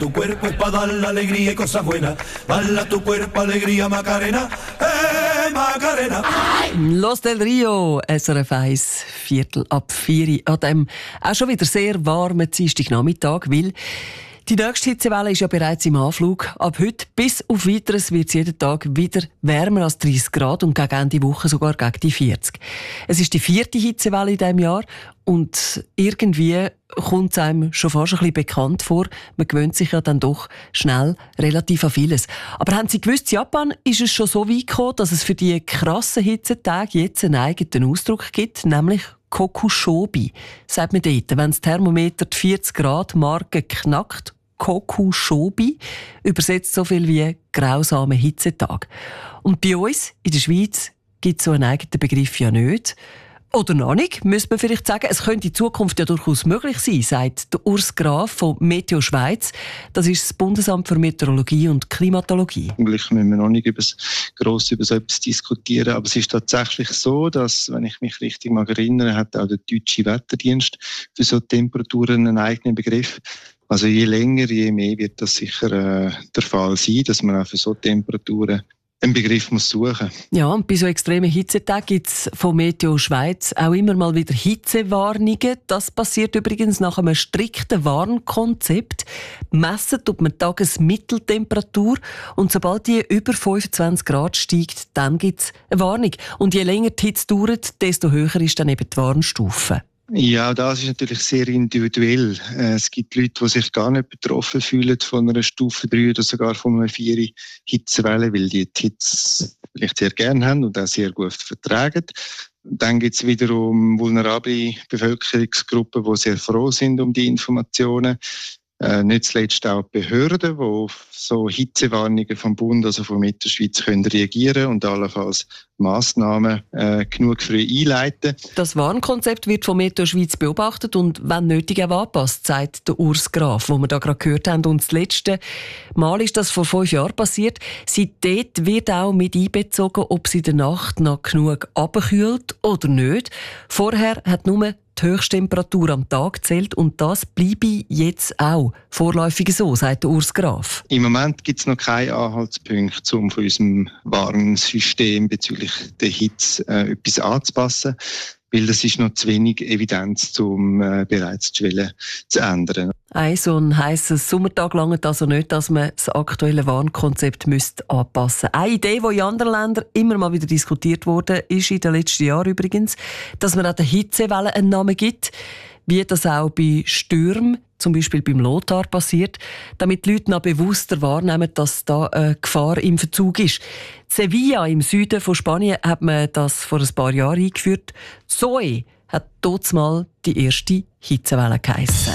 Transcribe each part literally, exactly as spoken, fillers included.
Tu cuerpo es para dar la alegría y cosas buenas. Bala tu cuerpo, alegría, Macarena. Hey, Macarena. Los del Rio, S R F eins, Viertel ab vier an dem auch schon wieder sehr warmen Dienstagnachmittag, weil die nächste Hitzewelle ist ja bereits im Anflug. Ab heute bis auf Weiteres wird es jeden Tag wieder wärmer als dreißig Grad und gegen Ende Woche sogar gegen die vierzig. Es ist die vierte Hitzewelle in diesem Jahr und irgendwie kommt es einem schon fast ein bisschen bekannt vor. Man gewöhnt sich ja dann doch schnell relativ an vieles. Aber haben Sie gewusst, in Japan ist es schon so weit gekommen, dass es für die krassen Hitzetage jetzt einen eigenen Ausdruck gibt, nämlich Kokushobi, sagt man dort, wenn das Thermometer die vierzig Grad Marke knackt. Kokushobi übersetzt so viel wie grausame Hitzetag. Und bei uns in der Schweiz gibt es so einen eigenen Begriff ja nicht. Oder noch nicht, müsste man vielleicht sagen. Es könnte in Zukunft ja durchaus möglich sein, sagt der Urs Graf von Meteo Schweiz. Das ist das Bundesamt für Meteorologie und Klimatologie. Eigentlich müssen wir noch nicht über gross über so etwas diskutieren. Aber es ist tatsächlich so, dass, wenn ich mich richtig mag erinnere, hat auch der deutsche Wetterdienst für so Temperaturen einen eigenen Begriff. Also je länger, je mehr wird das sicher äh, der Fall sein, dass man auch für so Temperaturen einen Begriff muss suchen. Ja, und bei so extremen Hitzetagen gibt es von Meteo Schweiz auch immer mal wieder Hitzewarnungen. Das passiert übrigens nach einem strikten Warnkonzept. Messen tut man Tagesmitteltemperatur und sobald die über fünfundzwanzig Grad steigt, dann gibt es eine Warnung. Und je länger die Hitze dauert, desto höher ist dann eben die Warnstufe. Ja, das ist natürlich sehr individuell. Es gibt Leute, die sich gar nicht betroffen fühlen von einer Stufe drei oder sogar von einer vier Hitzewelle, weil die die Hitze vielleicht sehr gerne haben und auch sehr gut vertragen. Dann gibt es wiederum vulnerable Bevölkerungsgruppen, die sehr froh sind um die Informationen. Äh, nicht zuletzt auch Behörden, die auf so Hitzewarnungen vom Bund, also von Mittelschweiz, können reagieren und allenfalls Massnahmen äh, genug früh einleiten. Das Warnkonzept wird von Meteo Schweiz beobachtet und wenn nötig auch angepasst, sagt der Urs Graf, wo wir da gerade gehört haben. Und das letzte Mal ist das vor fünf Jahren passiert. Seitdem wird auch mit einbezogen, ob sie in der Nacht noch genug abkühlt oder nicht. Vorher hat nur die Höchsttemperatur am Tag zählt und das bleibe jetzt auch vorläufig so, sagt der Urs Graf. Im Moment gibt es noch keinen Anhaltspunkt, um von unserem Warnsystem bezüglich der Hitze äh, etwas anzupassen, weil das ist noch zu wenig Evidenz, um äh, bereits die Schwelle zu ändern. Ein so ein heisses Sommertag langt also nicht, dass man das aktuelle Warnkonzept müsste anpassen müsste. Eine Idee, die in anderen Ländern immer mal wieder diskutiert wurde, ist in den letzten Jahren übrigens, dass man an der Hitzewelle einen Namen gibt, wie das auch bei Stürmen, zum Beispiel beim Lothar, passiert, damit die Leute noch bewusster wahrnehmen, dass da eine Gefahr im Verzug ist. Sevilla im Süden von Spanien hat man das vor ein paar Jahren eingeführt. Zoe hat dort mal die erste Hitzewelle geheissen.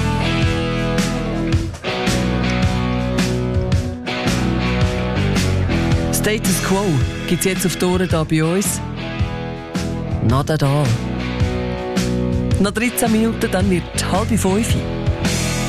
Status Quo gibt es jetzt auf die Ohren hier bei uns. Not at all. Noch dreizehn Minuten, dann wird halb fünf.